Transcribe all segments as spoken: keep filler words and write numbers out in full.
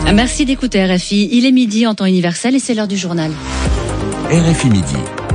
Merci d'écouter R F I. Il est midi en temps universel et c'est l'heure du journal. R F I Midi.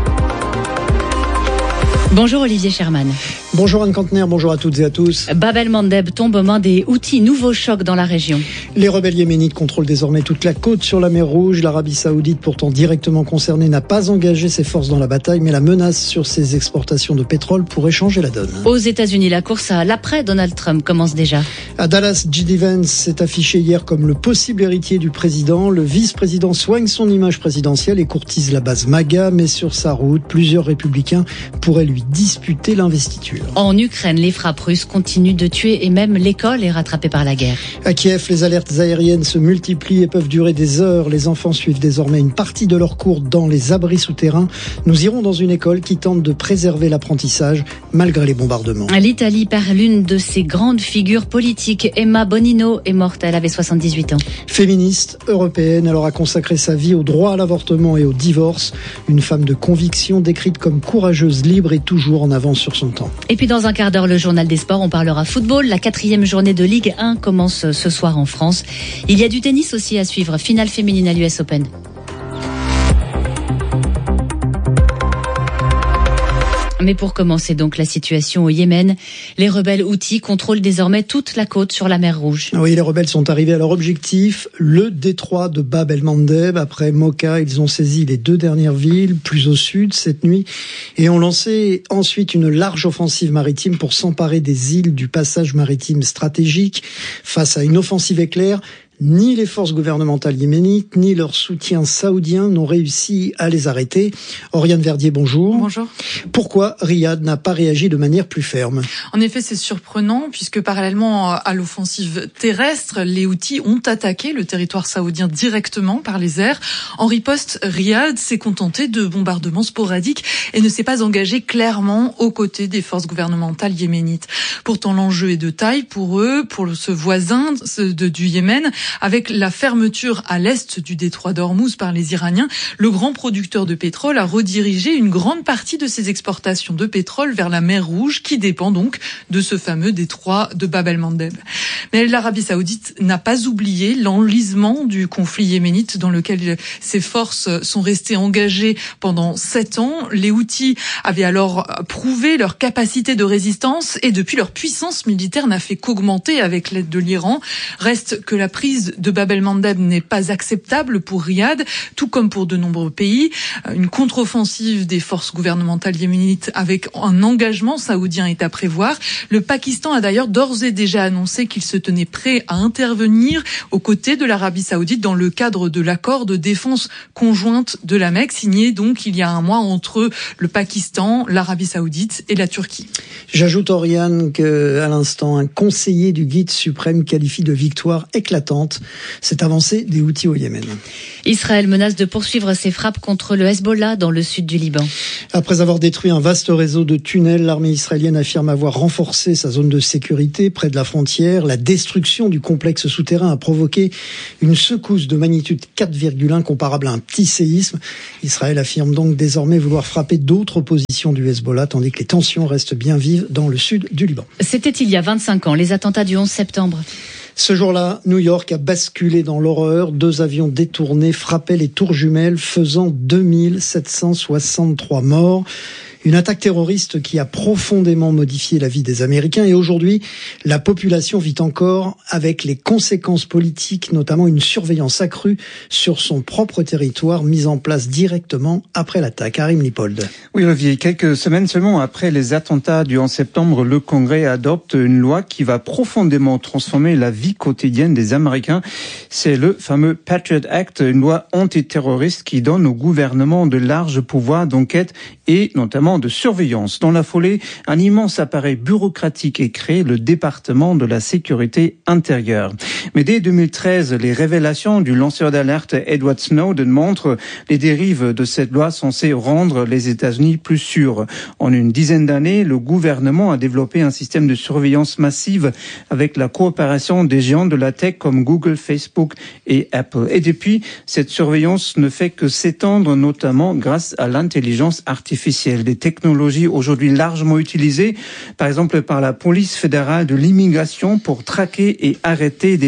Bonjour Olivier Sherman. Bonjour Anne Cantenaire, bonjour à toutes et à tous. Bab el-Mandeb tombe aux mains des Houthis, nouveau choc dans la région. Les rebelles yéménites contrôlent désormais toute la côte sur la mer Rouge. L'Arabie Saoudite, pourtant directement concernée, n'a pas engagé ses forces dans la bataille, mais la menace sur ses exportations de pétrole pourrait changer la donne. Aux États-Unis, la course à l'après Donald Trump commence déjà. À Dallas, J D Vance s'est affiché hier comme le possible héritier du président. Le vice-président soigne son image présidentielle et courtise la base MAGA, mais sur sa route, plusieurs républicains pourraient lui disputer l'investiture. En Ukraine, les frappes russes continuent de tuer et même l'école est rattrapée par la guerre. À Kiev, les alertes aériennes se multiplient et peuvent durer des heures. Les enfants suivent désormais une partie de leurs cours dans les abris souterrains. Nous irons dans une école qui tente de préserver l'apprentissage malgré les bombardements. L'Italie perd l'une de ses grandes figures politiques. Emma Bonino est morte, elle avait soixante-dix-huit ans. Féministe européenne, elle aura consacré sa vie au droit à l'avortement et au divorce. Une femme de conviction décrite comme courageuse, libre et toujours en avance sur son temps. Et puis dans un quart d'heure, le journal des sports, on parlera football. La quatrième journée de Ligue un commence ce soir en France. Il y a du tennis aussi à suivre. Finale féminine à l'U S Open. Mais pour commencer donc la situation au Yémen, les rebelles Houthis contrôlent désormais toute la côte sur la mer Rouge. Oui, les rebelles sont arrivés à leur objectif, le détroit de Bab el-Mandeb. Après Mocha, ils ont saisi les deux dernières villes, plus au sud cette nuit, et ont lancé ensuite une large offensive maritime pour s'emparer des îles du passage maritime stratégique. Face à une offensive éclair, ni les forces gouvernementales yéménites, ni leur soutien saoudien n'ont réussi à les arrêter. Oriane Verdier, bonjour. Bonjour. Pourquoi Riyad n'a pas réagi de manière plus ferme ? En effet, c'est surprenant puisque parallèlement à l'offensive terrestre, les Houthis ont attaqué le territoire saoudien directement par les airs. En riposte, Riyad s'est contenté de bombardements sporadiques et ne s'est pas engagé clairement aux côtés des forces gouvernementales yéménites. Pourtant, l'enjeu est de taille pour eux, pour ce voisin de, du Yémen. Avec la fermeture à l'est du détroit d'Ormuz par les Iraniens, le grand producteur de pétrole a redirigé une grande partie de ses exportations de pétrole vers la mer Rouge, qui dépend donc de ce fameux détroit de Bab el-Mandeb. Mais l'Arabie Saoudite n'a pas oublié l'enlisement du conflit yéménite dans lequel ses forces sont restées engagées pendant sept ans. Les Houthis avaient alors prouvé leur capacité de résistance et depuis leur puissance militaire n'a fait qu'augmenter avec l'aide de l'Iran. Reste que la prise de Bab el-Mandeb n'est pas acceptable pour Riyad, tout comme pour de nombreux pays. Une contre-offensive des forces gouvernementales yéménites avec un engagement saoudien est à prévoir. Le Pakistan a d'ailleurs d'ores et déjà annoncé qu'il se tenait prêt à intervenir aux côtés de l'Arabie Saoudite dans le cadre de l'accord de défense conjointe de la Mecque, signé donc il y a un mois entre le Pakistan, l'Arabie Saoudite et la Turquie. J'ajoute, Oriane, qu'à l'instant, un conseiller du guide suprême qualifie de victoire éclatante cette avancée des Houthis au Yémen. Israël menace de poursuivre ses frappes contre le Hezbollah dans le sud du Liban. Après avoir détruit un vaste réseau de tunnels, l'armée israélienne affirme avoir renforcé sa zone de sécurité près de la frontière. La destruction du complexe souterrain a provoqué une secousse de magnitude quatre virgule un comparable à un petit séisme. Israël affirme donc désormais vouloir frapper d'autres positions du Hezbollah, tandis que les tensions restent bien vives dans le sud du Liban. C'était il y a vingt-cinq ans, les attentats du onze septembre. Ce jour-là, New York a basculé dans l'horreur. Deux avions détournés frappaient les tours jumelles, faisant deux mille sept cent soixante-trois morts. Une attaque terroriste qui a profondément modifié la vie des Américains. Et aujourd'hui, la population vit encore avec les conséquences politiques, notamment une surveillance accrue sur son propre territoire, mise en place directement après l'attaque. Karim Lipold. Oui, Olivier, quelques semaines seulement après les attentats du onze septembre, le Congrès adopte une loi qui va profondément transformer la vie quotidienne des Américains. C'est le fameux Patriot Act, une loi antiterroriste qui donne au gouvernement de larges pouvoirs d'enquête et notamment de surveillance. Dans la foulée, un immense appareil bureaucratique est créé, le département de la sécurité intérieure. Mais dès deux mille treize, les révélations du lanceur d'alerte Edward Snowden montrent les dérives de cette loi censée rendre les États-Unis plus sûrs. En une dizaine d'années, le gouvernement a développé un système de surveillance massive avec la coopération des géants de la tech comme Google, Facebook et Apple. Et depuis, cette surveillance ne fait que s'étendre, notamment grâce à l'intelligence artificielle. Des technologies aujourd'hui largement utilisées, par exemple par la police fédérale de l'immigration pour traquer et arrêter des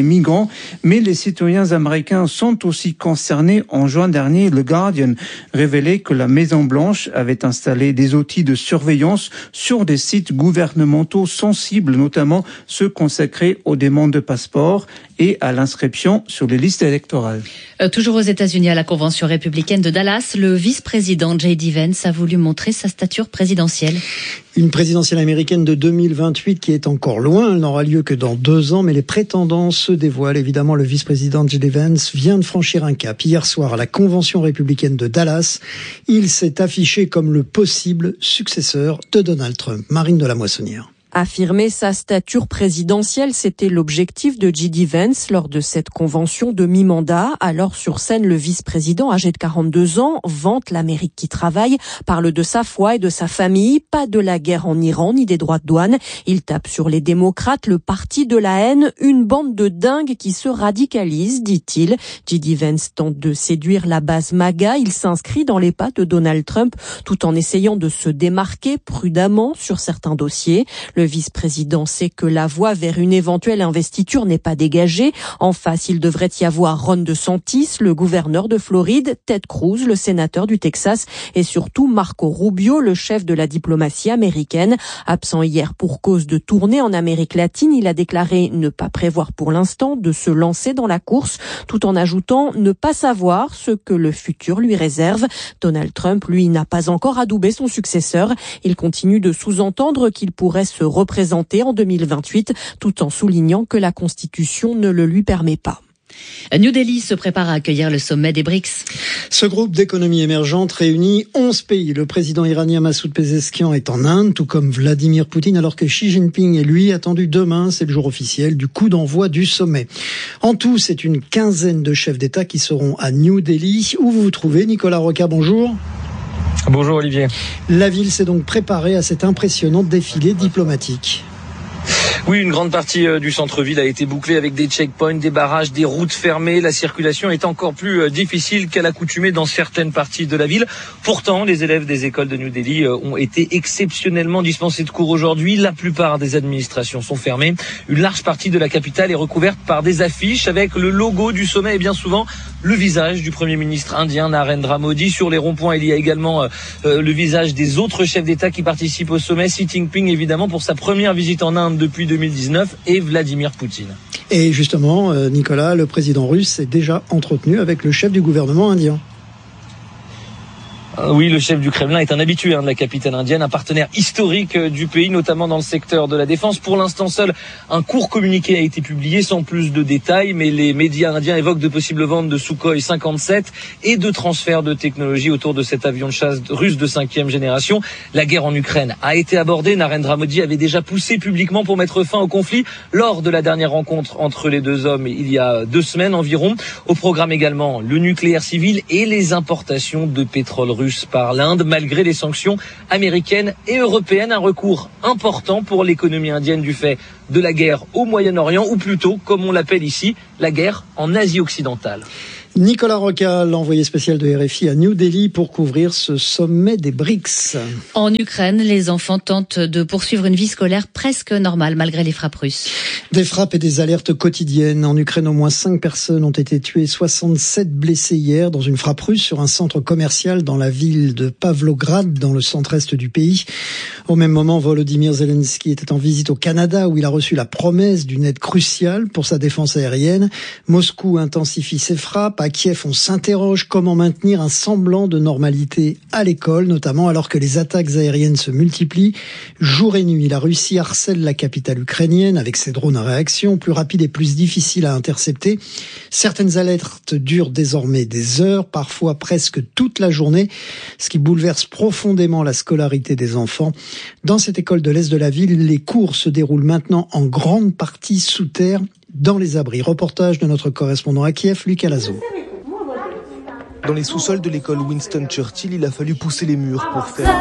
migrants, mais les citoyens américains sont aussi concernés. En juin dernier, le Guardian révélait que la Maison-Blanche avait installé des outils de surveillance sur des sites gouvernementaux sensibles, notamment ceux consacrés aux demandes de passeport et à l'inscription sur les listes électorales. Euh, toujours aux États-Unis, à la convention républicaine de Dallas, le vice-président J D Vance a voulu montrer sa stature présidentielle. Une présidentielle américaine de deux mille vingt-huit qui est encore loin, elle n'aura lieu que dans deux ans, mais les prétendants se dévoilent. Évidemment, le vice-président J D Vance vient de franchir un cap. Hier soir, à la convention républicaine de Dallas, il s'est affiché comme le possible successeur de Donald Trump. Marine de la Moissonnière. Affirmer sa stature présidentielle, c'était l'objectif de J D Vance lors de cette convention de mi-mandat. Alors sur scène, le vice-président, âgé de quarante-deux ans, vante l'Amérique qui travaille, parle de sa foi et de sa famille, pas de la guerre en Iran ni des droits de douane. Il tape sur les démocrates, le parti de la haine, une bande de dingues qui se radicalise, dit-il. J D Vance tente de séduire la base MAGA. Il s'inscrit dans les pas de Donald Trump tout en essayant de se démarquer prudemment sur certains dossiers. Le Le vice-président sait que la voie vers une éventuelle investiture n'est pas dégagée. En face, il devrait y avoir Ron DeSantis, le gouverneur de Floride, Ted Cruz, le sénateur du Texas, et surtout Marco Rubio, le chef de la diplomatie américaine. Absent hier pour cause de tournée en Amérique latine, il a déclaré ne pas prévoir pour l'instant de se lancer dans la course, tout en ajoutant ne pas savoir ce que le futur lui réserve. Donald Trump, lui, n'a pas encore adoubé son successeur. Il continue de sous-entendre qu'il pourrait se représenter en deux mille vingt-huit, tout en soulignant que la Constitution ne le lui permet pas. New Delhi se prépare à accueillir le sommet des BRICS. Ce groupe d'économies émergentes réunit onze pays. Le président iranien Massoud Pezeshkian est en Inde, tout comme Vladimir Poutine, alors que Xi Jinping est lui attendu demain. C'est le jour officiel du coup d'envoi du sommet. En tout, c'est une quinzaine de chefs d'État qui seront à New Delhi. Où vous vous trouvez, Nicolas Rocca, bonjour. Bonjour Olivier. La ville s'est donc préparée à cet impressionnant défilé diplomatique. Oui, une grande partie du centre-ville a été bouclée avec des checkpoints, des barrages, des routes fermées. La circulation est encore plus difficile qu'à l'accoutumée dans certaines parties de la ville. Pourtant, les élèves des écoles de New Delhi ont été exceptionnellement dispensés de cours aujourd'hui. La plupart des administrations sont fermées. Une large partie de la capitale est recouverte par des affiches avec le logo du sommet et bien souvent le visage du Premier ministre indien Narendra Modi. Sur les ronds-points, il y a également euh, le visage des autres chefs d'État qui participent au sommet. Xi Jinping, évidemment, pour sa première visite en Inde depuis deux mille dix-neuf, et Vladimir Poutine. Et justement, euh, Nicolas, le président russe s'est déjà entretenu avec le chef du gouvernement indien. Oui, le chef du Kremlin est un habitué hein, de la capitale indienne, un partenaire historique du pays, notamment dans le secteur de la défense. Pour l'instant, seul un court communiqué a été publié sans plus de détails, mais les médias indiens évoquent de possibles ventes de Sukhoi cinquante-sept et de transferts de technologie autour de cet avion de chasse russe de cinquième génération. La guerre en Ukraine a été abordée. Narendra Modi avait déjà poussé publiquement pour mettre fin au conflit lors de la dernière rencontre entre les deux hommes il y a deux semaines environ. Au programme également le nucléaire civil et les importations de pétrole russe par l'Inde, malgré les sanctions américaines et européennes. Un recours important pour l'économie indienne du fait de la guerre au Moyen-Orient, ou plutôt, comme on l'appelle ici, la guerre en Asie occidentale. Nicolas Rocca, l'envoyé spécial de R F I à New Delhi pour couvrir ce sommet des BRICS. En Ukraine, les enfants tentent de poursuivre une vie scolaire presque normale malgré les frappes russes. Des frappes et des alertes quotidiennes. En Ukraine, au moins cinq personnes ont été tuées, soixante-sept blessées hier dans une frappe russe sur un centre commercial dans la ville de Pavlograd, dans le centre-est du pays. Au même moment, Volodymyr Zelensky était en visite au Canada où il a reçu la promesse d'une aide cruciale pour sa défense aérienne. Moscou intensifie ses frappes. À Kiev, on s'interroge comment maintenir un semblant de normalité à l'école, notamment alors que les attaques aériennes se multiplient. Jour et nuit, la Russie harcèle la capitale ukrainienne avec ses drones à réaction, plus rapides et plus difficiles à intercepter. Certaines alertes durent désormais des heures, parfois presque toute la journée, ce qui bouleverse profondément la scolarité des enfants. Dans cette école de l'Est de la ville, les cours se déroulent maintenant en grande partie sous terre, dans les abris. Reportage de notre correspondant à Kiev, Lucas Lazo. Dans les sous-sols de l'école Winston Churchill, il a fallu pousser les murs pour faire